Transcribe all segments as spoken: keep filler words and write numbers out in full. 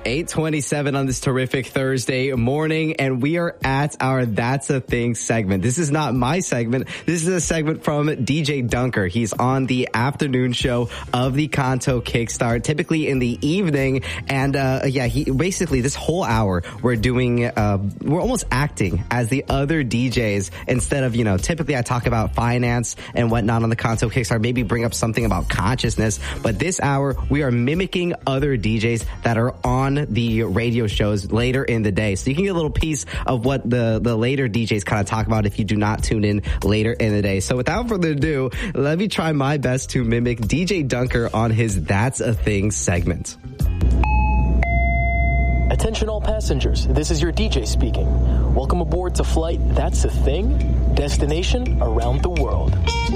eight twenty-seven on this terrific Thursday morning, and we are at our That's a Thing segment. This is not my segment. This is a segment from D J Dunker. He's on the afternoon show of the Kanto Kickstart, typically in the evening. And uh yeah, he basically this whole hour we're doing uh we're almost acting as the other D Js instead of, you know, typically I talk about finance and whatnot on the Kanto Kickstart, maybe bring up something about consciousness, but this hour we are mimicking other D Js that are on the radio shows later in the day. So you can get a little piece of what the, the later D Js kind of talk about if you do not tune in later in the day. So without further ado, let me try my best to mimic D J Dunker on his That's a Thing segment. Attention all passengers, this is your D J speaking. Welcome aboard to flight That's a Thing, destination around the world.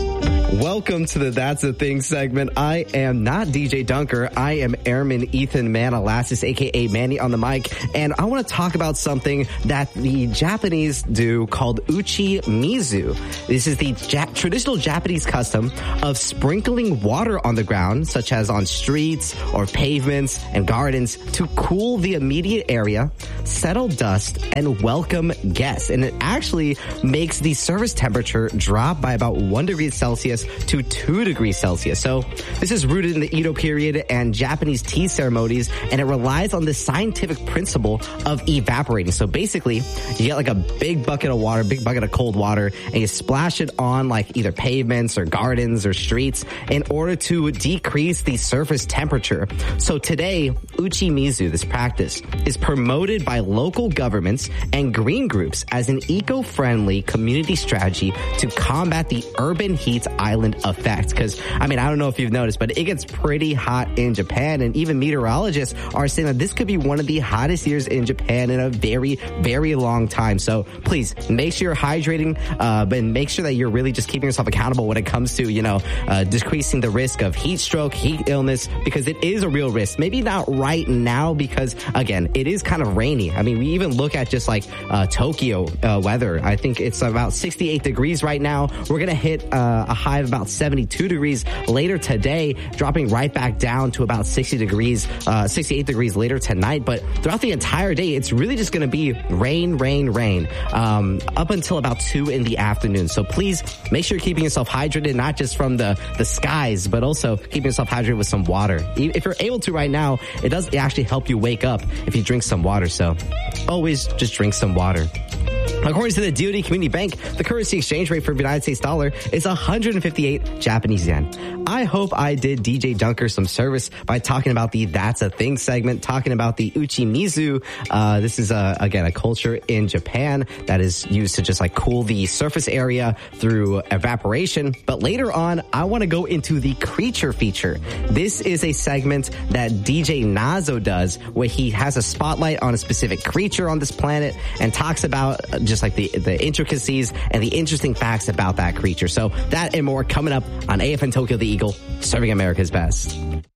Welcome to the That's a Thing segment. I am not D J Dunker. I am Airman Ethan Manalassis, a k a. Manny on the mic. And I want to talk about something that the Japanese do called uchi mizu. This is the ja- traditional Japanese custom of sprinkling water on the ground, such as on streets or pavements and gardens, to cool the immediate area, settle dust, and welcome guests. And it actually makes the surface temperature drop by about one degree Celsius to two degrees Celsius. So this is rooted in the Edo period and Japanese tea ceremonies, and it relies on the scientific principle of evaporating. So basically, you get like a big bucket of water, big bucket of cold water, and you splash it on like either pavements or gardens or streets in order to decrease the surface temperature. So today, uchi mizu, this practice, is promoted by local governments and green groups as an eco-friendly community strategy to combat the urban heat island effect. Because, I mean, I don't know if you've noticed, but it gets pretty hot in Japan, and even meteorologists are saying that this could be one of the hottest years in Japan in a very, very long time. So please make sure you're hydrating, uh, but make sure that you're really just keeping yourself accountable when it comes to, you know, uh, decreasing the risk of heat stroke, heat illness, because it is a real risk. Maybe not right now because, again, it is kind of rainy. I mean, we even look at just like uh, Tokyo uh, weather. I think it's about sixty-eight degrees right now. We're going to hit uh, a high of about seventy-two degrees later today, dropping right back down to about sixty degrees, uh, sixty-eight degrees later tonight. But throughout the entire day, it's really just going to be rain, rain, rain, um, up until about two in the afternoon. So please make sure you're keeping yourself hydrated, not just from the, the skies, but also keeping yourself hydrated with some water. If you're able to right now, it does actually help you wake up if you drink some water. So always just drink some water. According to the D O D Community Bank, the currency exchange rate for the United States dollar is one hundred fifty-eight Japanese yen. I hope I did D J Dunker some service by talking about the That's a Thing segment, talking about the uchi mizu. Uh, this is, a, again, a culture in Japan that is used to just like cool the surface area through evaporation. But later on, I want to go into the creature feature. This is a segment that D J Nazo does where he has a spotlight on a specific creature on this planet and talks about just like the, the intricacies and the interesting facts about that creature. So that and more coming up on A F N Tokyo the Eagle, serving America's best.